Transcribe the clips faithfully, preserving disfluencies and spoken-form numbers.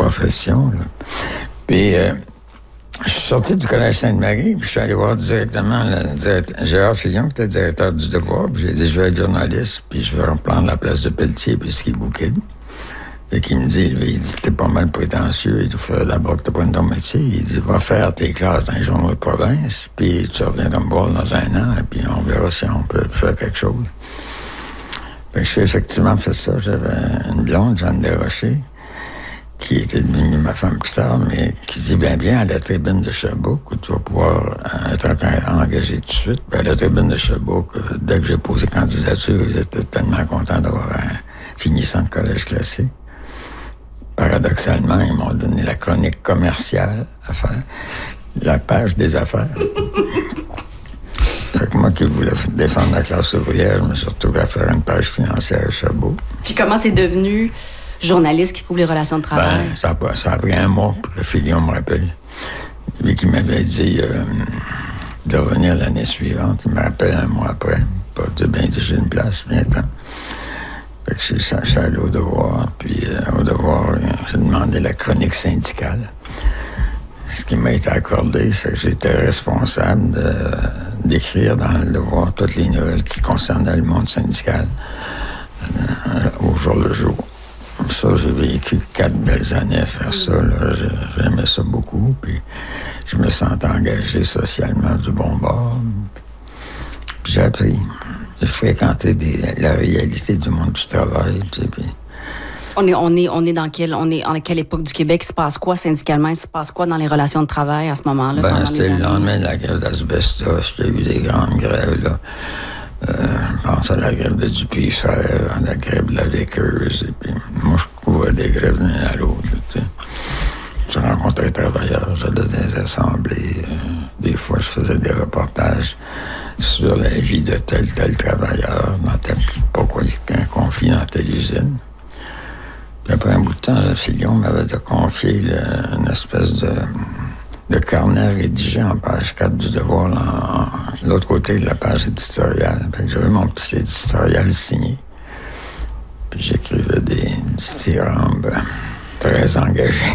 profession. Là. Puis, euh, je suis sorti du Collège Sainte-Marie, puis je suis allé voir directement le directeur, Gérard Fillon, qui était directeur du Devoir, puis j'ai dit, je vais être journaliste, puis je vais reprendre la place de Pelletier, puis ski bouquet. Fait qu'il me dit, lui, il dit, t'es pas mal prétentieux, il dit, faut d'abord que t'apprennes ton métier. Il dit, va faire tes classes dans les journaux de province, puis tu reviendras me voir dans un an, et puis on verra si on peut faire quelque chose. Fait que j'ai effectivement fait ça. J'avais une blonde, Jeanne Desrochers, qui était devenue ma femme plus tard, mais qui dit, bien, bien, à la tribune de Sherbrooke, où tu vas pouvoir être engagé tout de suite. Puis à la tribune de Sherbrooke, dès que j'ai posé candidature, j'étais tellement content d'avoir un finissant de collège classique. Paradoxalement, ils m'ont donné la chronique commerciale à faire, la page des affaires. Fait que moi qui voulais défendre la classe ouvrière, je me suis retrouvé à faire une page financière à Sherbrooke. Puis comment c'est devenu journaliste qui couvre les relations de travail? Ben, ça a, ça a pris un mois pour que Fillon me rappelle. Lui qui m'avait dit euh, de revenir l'année suivante, il me rappelle un mois après. Pas de bien dit, j'ai une place, bien temps. Fait que je suis allé au Devoir, puis euh, au Devoir, j'ai demandé la chronique syndicale. Ce qui m'a été accordé, fait que j'étais responsable de, d'écrire dans le Devoir toutes les nouvelles qui concernaient le monde syndical euh, au jour le jour. Ça, j'ai vécu quatre belles années à faire ça. Là. J'aimais ça beaucoup, puis je me sentais engagé socialement du bon bord. Puis j'ai appris. J'ai fréquenté des, la réalité du monde du travail, tu sais, puis... On est, on est, on est dans quelle, on est, en quelle époque du Québec? Il se passe quoi syndicalement? Il se passe quoi dans les relations de travail à ce moment-là? Ben, c'était le lendemain de la grève d'asbestos. Il y a eu des grandes grèves, là. Euh, je pense à la grève de Dupuis-Frères, à la grève de la Lakeuse. Et puis, moi, je couvrais des grèves d'une à l'autre, tu sais. Je rencontrais les travailleurs, j'allais dans des assemblées. Euh, des fois, je faisais des reportages sur la vie de tel tel travailleur, dans tel, pourquoi il y a un conflit dans telle usine. Puis après un bout de temps, Fillon m'avait confié le, une espèce de, de carnet rédigé en page quatre du Devoir, là, en, l'autre côté de la page éditoriale. Fait que j'avais mon petit éditorial signé. Puis j'écrivais des dithyrambes très engagés.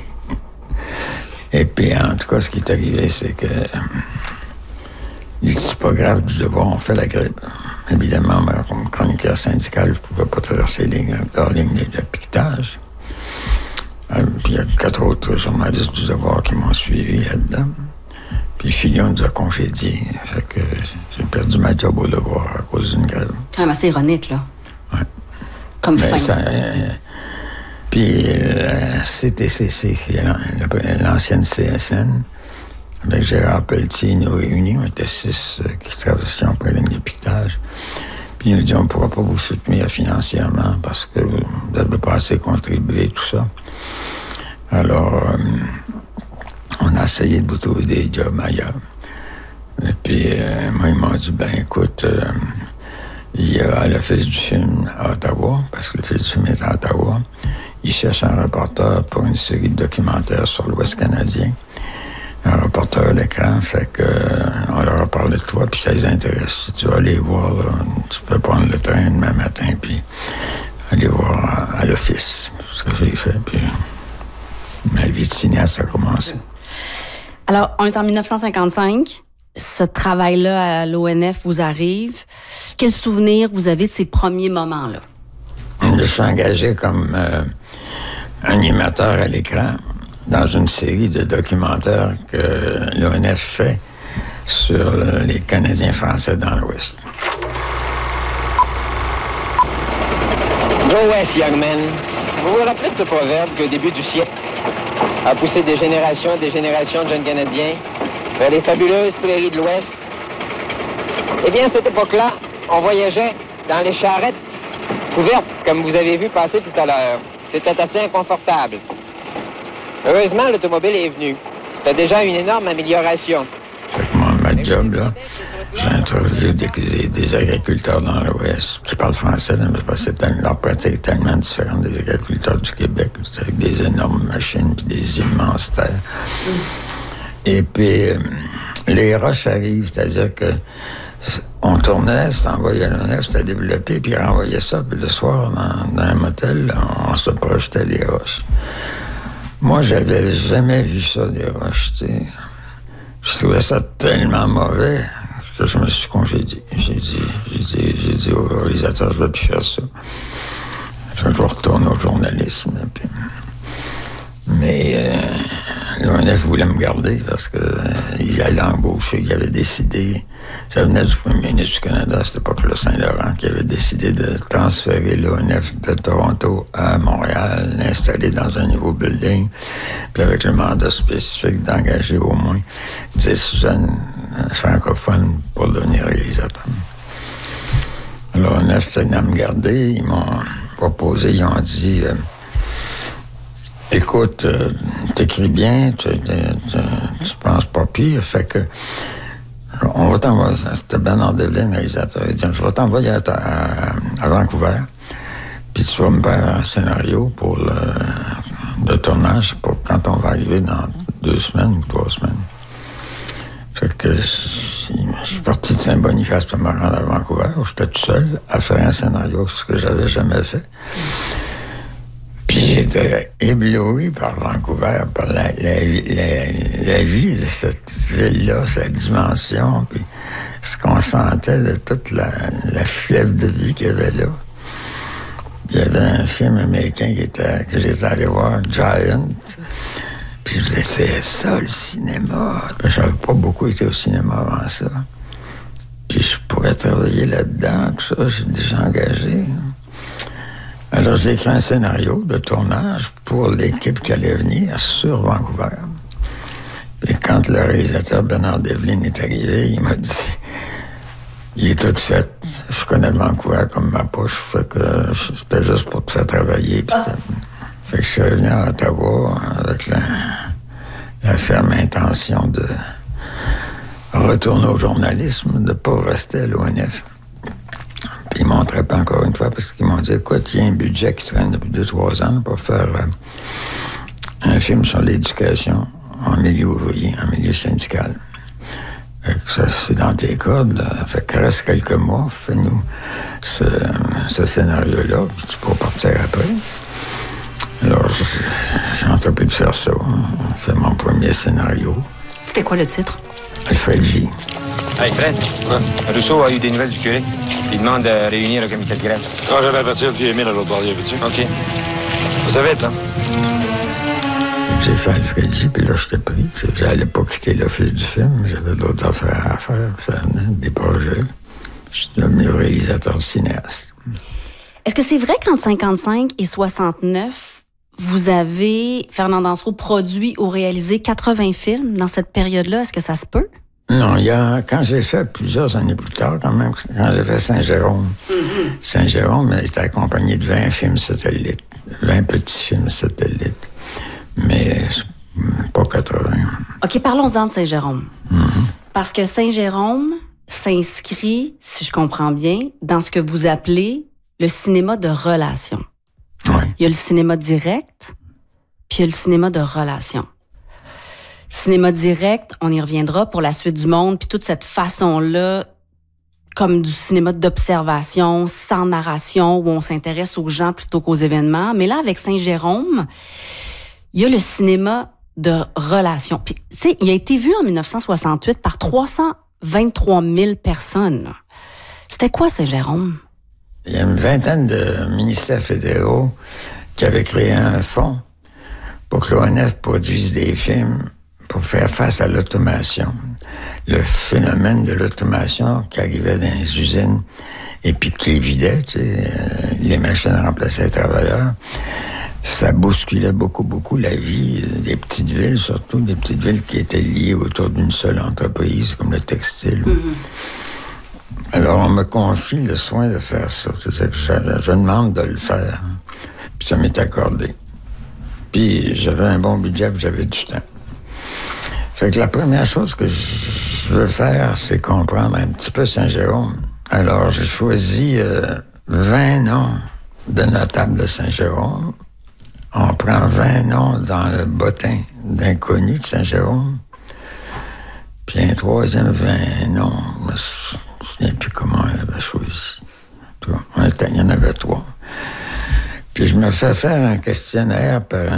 Et puis, en tout cas, ce qui est arrivé, c'est que euh, les typographes du Devoir ont fait la grève. Évidemment, comme chroniqueur syndical, je ne pouvais pas traverser les lignes, leur ligne de piquetage. Euh, puis il y a quatre autres journalistes du Devoir qui m'ont suivi là-dedans. Puis Fillon nous a congédiés. Fait que j'ai perdu ma job au Devoir à cause d'une grève. Ah, mais c'est ironique, là. Oui. Comme ben, fin. Ça, euh, puis la C T C C, l'ancienne C S N, avec Gérard Pelletier, nous réunis, on était six euh, qui traversions après la ligne de piquetage. Puis il nous dit, on ne pourra pas vous soutenir financièrement parce que vous n'avez pas assez contribué, tout ça. Alors, euh, on a essayé de vous trouver des jobs ailleurs. Et puis, euh, moi, ils m'ont dit, ben écoute, euh, il y a l'Office du film à Ottawa, parce que l'Office du film est à Ottawa. Ils cherchent un reporter pour une série de documentaires sur l'Ouest canadien. Un reporter à l'écran, fait que euh, on leur a parlé de toi, puis ça les intéresse. Si tu vas aller voir, là, tu peux prendre le train demain matin, puis aller voir à, à l'office. C'est ce que j'ai fait, puis ma vie de cinéaste a commencé. Alors, on est en dix-neuf cent cinquante-cinq. Ce travail-là à l'O N F vous arrive. Quel souvenir vous avez de ces premiers moments-là? Je suis engagé comme euh, animateur à l'écran dans une série de documentaires que l'O N F fait sur les Canadiens français dans l'Ouest. Go West, young men. Vous vous rappelez de ce proverbe qu'au début du siècle a poussé des générations et des générations de jeunes Canadiens vers les fabuleuses prairies de l'Ouest? Eh bien, à cette époque-là, on voyageait dans les charrettes couvertes, comme vous avez vu passer tout à l'heure. C'était assez inconfortable. Heureusement, l'automobile est venue. C'était déjà une énorme amélioration. Fait que moi, ma job, là, j'ai interviewé des, des, des agriculteurs dans l'Ouest qui parlent français, là, mais parce que c'est, leur pratique est tellement différente des agriculteurs du Québec, avec des énormes machines puis des immenses terres. Mm. Et puis, euh, les roches arrivent, c'est-à-dire que on tournait, c'était envoyé à l'O N F, c'était développé, puis on renvoyait ça, puis le soir, dans, dans un motel, là, on se projetait les roches. Moi, j'avais jamais vu ça, des rushs, tu sais. Je trouvais ça tellement mauvais que je me suis congédié. J'ai dit, j'ai dit, j'ai dit au réalisateur, je ne vais plus faire ça. Je vais retourner au journalisme. Puis... Mais euh, l'O N F voulait me garder parce qu'il euh, allait embaucher, il avait décidé... Ça venait du premier ministre du Canada à cette époque-là, Saint-Laurent, qui avait décidé de transférer l'O N F de Toronto à Montréal, l'installer dans un nouveau building, puis avec le mandat spécifique d'engager au moins dix jeunes francophones pour devenir réalisateurs. L'O N F tenait à me garder, ils m'ont proposé, ils ont dit euh, « Écoute, euh, t'écris bien, tu, tu, tu, tu penses pas pire, fait que on va t'envoyer, c'était Bernard Devlin, réalisateur, il dit, je vais t'envoyer à, à, à Vancouver, puis tu vas me faire un scénario pour le, le tournage, pour quand on va arriver dans deux semaines ou trois semaines. Fait que je, je suis parti de Saint-Boniface pour me rendre à Vancouver, où j'étais tout seul à faire un scénario, ce que j'avais jamais fait. Puis j'étais ébloui par Vancouver, par la, la, la, la vie de cette ville-là, sa dimension, puis ce qu'on sentait de toute la, la fièvre de vie qu'il y avait là. Il y avait un film américain qui était, que j'étais allé voir, Giant. Puis je disais, c'est ça le cinéma. Puis j'avais pas beaucoup été au cinéma avant ça. Puis je pourrais travailler là-dedans, tout ça, j'ai déjà engagé. Alors, j'ai écrit un scénario de tournage pour l'équipe qui allait venir sur Vancouver. Puis quand le réalisateur Bernard Devlin est arrivé, il m'a dit « Il est tout fait. Je connais Vancouver comme ma poche. Fait que c'était juste pour te faire travailler. » Ah. Fait que je suis revenu à Ottawa avec la, la ferme intention de retourner au journalisme, de ne pas rester à l'O N F. Puis ils m'ont attrapé encore une fois parce qu'ils m'ont dit, écoute, il y a un budget qui traîne depuis deux, trois ans pour faire euh, un film sur l'éducation en milieu ouvrier, en milieu syndical. Fait que ça, c'est dans tes cordes, là. Fait que reste quelques mois, fais-nous ce, ce scénario-là, puis tu pourras partir après. Alors, j'ai entrepris de faire ça. J'ai fait mon premier scénario. C'était quoi le titre? Alfred J. Hey, Fred, ouais. Rousseau a eu des nouvelles du curé. Il demande de réunir le comité de grève. Ah, j'allais avertir le vieux Émile à l'autre barrière, veux-tu? OK. Ça va être, hein? J'ai fait Alfred J, puis là, je t'ai pris. J'allais pas quitter l'office du film. J'avais d'autres affaires à faire. Ça venait, des projets. Je suis devenu réalisateur cinéaste. Est-ce que c'est vrai qu'entre cinquante-cinq et soixante-neuf, vous avez, Fernand Dansereau, produit ou réalisé quatre-vingts films dans cette période-là? Est-ce que ça se peut? Non, il y a, quand j'ai fait plusieurs années plus tard, quand même, quand j'ai fait Saint-Jérôme, mm-hmm. Saint-Jérôme était accompagné de vingt films satellites, vingt petits films satellites, mais pas quatre-vingts. OK, parlons-en de Saint-Jérôme. Mm-hmm. Parce que Saint-Jérôme s'inscrit, si je comprends bien, dans ce que vous appelez le cinéma de relation. Oui. Il y a le cinéma direct, puis il y a le cinéma de relation. Cinéma direct, on y reviendra pour la suite du monde, puis toute cette façon-là, comme du cinéma d'observation, sans narration, où on s'intéresse aux gens plutôt qu'aux événements. Mais là, avec Saint-Jérôme, il y a le cinéma de relation. Puis, tu sais, il a été vu en dix-neuf cent soixante-huit par trois cent vingt-trois mille personnes. C'était quoi, Saint-Jérôme? Il y a une vingtaine de ministères fédéraux qui avaient créé un fonds pour que l'O N F produise des films pour faire face à l'automation. Le phénomène de l'automation qui arrivait dans les usines et puis qui les vidait, tu sais, euh, les machines remplaçaient les travailleurs. Ça bousculait beaucoup, beaucoup la vie des petites villes, surtout des petites villes qui étaient liées autour d'une seule entreprise, comme le textile. Mm-hmm. Alors, on me confie le soin de faire ça. C'est-à-dire que je, je demande de le faire. Puis ça m'est accordé. Puis j'avais un bon budget, puis j'avais du temps. Fait que la première chose que je veux faire, c'est comprendre un petit peu Saint-Jérôme. Alors, j'ai choisi euh, vingt noms de notables de Saint-Jérôme. On prend vingt noms dans le bottin d'inconnus de Saint-Jérôme. Puis un troisième vingt noms, je me souviens plus comment on avait choisi. Il y en avait trois. Puis je me fais faire un questionnaire par